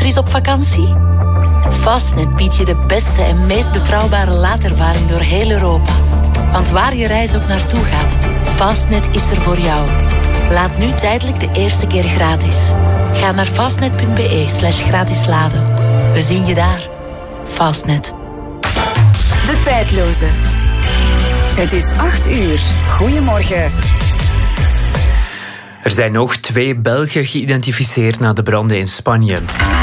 dochter is op vakantie? Fastnet biedt je de beste en meest betrouwbare laadervaring door heel Europa. Want waar je reis ook naartoe gaat, Fastnet is er voor jou. Laat nu tijdelijk de eerste keer gratis. Ga naar fastnet.be/gratis laden. We zien je daar. Fastnet. De tijdloze. Het is 8:00. Goedemorgen. Er zijn nog 2 Belgen geïdentificeerd na de branden in Spanje.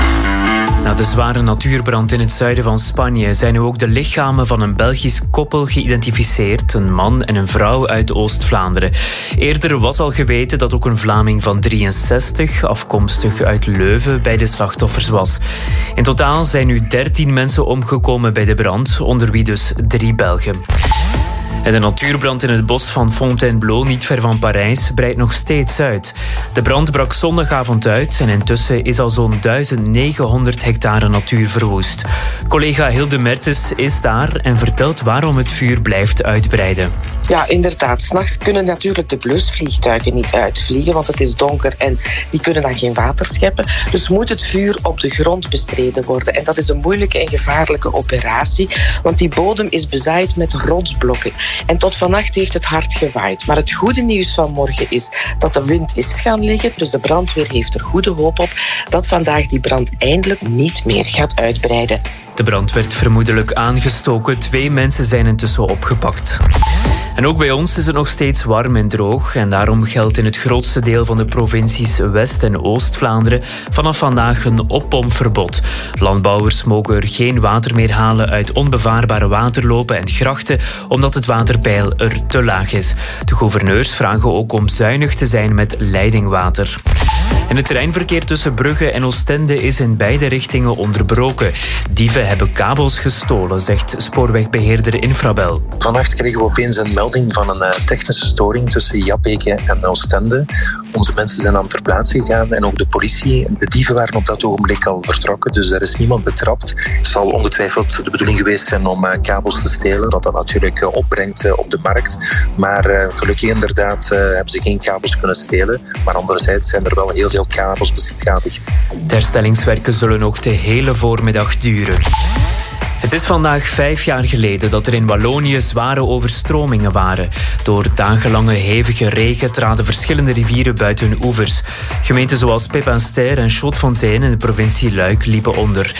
Na de zware natuurbrand in het zuiden van Spanje zijn nu ook de lichamen van een Belgisch koppel geïdentificeerd, een man en een vrouw uit Oost-Vlaanderen. Eerder was al geweten dat ook een Vlaming van 63, afkomstig uit Leuven, bij de slachtoffers was. In totaal zijn nu 13 mensen omgekomen bij de brand, onder wie dus 3 Belgen. En de natuurbrand in het bos van Fontainebleau, niet ver van Parijs, breidt nog steeds uit. De brand brak zondagavond uit en intussen is al zo'n 1900 hectare natuur verwoest. Collega Hilde Mertens is daar en vertelt waarom het vuur blijft uitbreiden. Ja, inderdaad. 's Nachts kunnen natuurlijk de blusvliegtuigen niet uitvliegen, want het is donker en die kunnen dan geen water scheppen. Dus moet het vuur op de grond bestreden worden. En dat is een moeilijke en gevaarlijke operatie, want die bodem is bezaaid met rotsblokken. En tot vannacht heeft het hard gewaaid. Maar het goede nieuws van morgen is dat de wind is gaan liggen. Dus de brandweer heeft er goede hoop op dat vandaag die brand eindelijk niet meer gaat uitbreiden. De brand werd vermoedelijk aangestoken. 2 mensen zijn intussen opgepakt. En ook bij ons is het nog steeds warm en droog. En daarom geldt in het grootste deel van de provincies West- en Oost-Vlaanderen vanaf vandaag een oppompverbod. Landbouwers mogen er geen water meer halen uit onbevaarbare waterlopen en grachten, omdat het waterpeil er te laag is. De gouverneurs vragen ook om zuinig te zijn met leidingwater. En het treinverkeer tussen Brugge en Oostende is in beide richtingen onderbroken. Dieven hebben kabels gestolen, zegt spoorwegbeheerder Infrabel. Vannacht kregen we opeens een melding van een technische storing tussen Jabbeke en Oostende. Onze mensen zijn aan het verplaatsen gegaan en ook de politie. De dieven waren op dat ogenblik al vertrokken, dus er is niemand betrapt. Het zal ongetwijfeld de bedoeling geweest zijn om kabels te stelen, dat dat natuurlijk opbrengt op de markt. Maar gelukkig inderdaad hebben ze geen kabels kunnen stelen. Maar anderzijds zijn er wel heel veel kabels beschadigd. De herstellingswerken zullen nog de hele voormiddag duren. Het is vandaag 5 jaar geleden dat er in Wallonië zware overstromingen waren. Door dagenlange hevige regen traden verschillende rivieren buiten hun oevers. Gemeenten zoals Pepinster en Chaudefontaine in de provincie Luik liepen onder.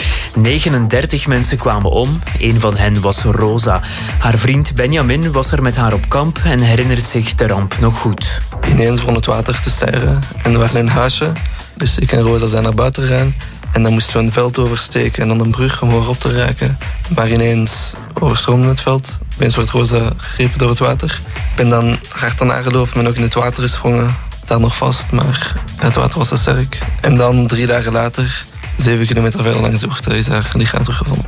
39 mensen kwamen om. 1 van hen was Rosa. Haar vriend Benjamin was er met haar op kamp en herinnert zich de ramp nog goed. Ineens begon het water te stijgen en we waren in een huisje. Dus ik en Rosa zijn naar buiten gegaan. En dan moesten we een veld oversteken en dan een brug om hogerop te raken. Maar ineens overstroomde het veld. Opeens werd Rosa gegrepen door het water. Ik ben dan hard aan haar gelopen en ook in het water gesprongen. Daar nog vast, maar het water was te sterk. En dan 3 dagen later, 7 kilometer verder langs de Ourthe, is haar lichaam teruggevonden.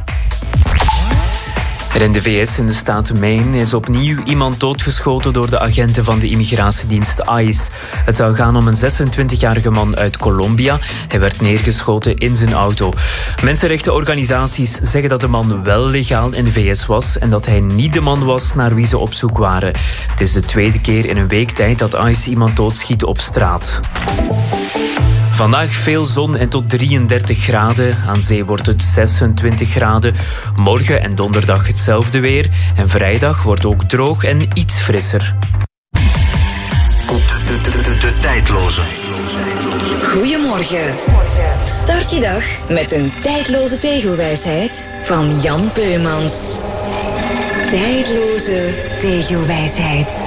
Er in de VS, in de staat Maine, is opnieuw iemand doodgeschoten door de agenten van de immigratiedienst ICE. Het zou gaan om een 26-jarige man uit Colombia. Hij werd neergeschoten in zijn auto. Mensenrechtenorganisaties zeggen dat de man wel legaal in de VS was en dat hij niet de man was naar wie ze op zoek waren. Het is de 2e keer in een week tijd dat ICE iemand doodschiet op straat. Vandaag veel zon en tot 33 graden. Aan zee wordt het 26 graden. Morgen en donderdag hetzelfde weer. En vrijdag wordt ook droog en iets frisser. De tijdloze. Goedemorgen. Start je dag met een tijdloze tegelwijsheid van Jan Peumans. Tijdloze tegelwijsheid.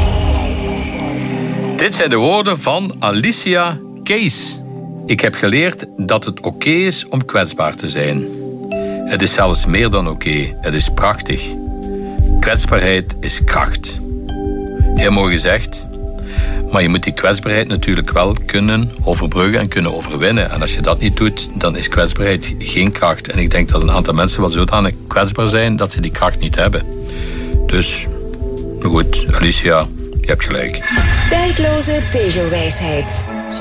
Dit zijn de woorden van Alicia Keys. Ik heb geleerd dat het oké is om kwetsbaar te zijn. Het is zelfs meer dan oké. Het is prachtig. Kwetsbaarheid is kracht. Heel mooi gezegd. Maar je moet die kwetsbaarheid natuurlijk wel kunnen overbruggen en kunnen overwinnen. En als je dat niet doet, dan is kwetsbaarheid geen kracht. En ik denk dat een aantal mensen wel zodanig kwetsbaar zijn dat ze die kracht niet hebben. Dus, goed, Alicia, je hebt gelijk. Tijdloze tegelwijsheid.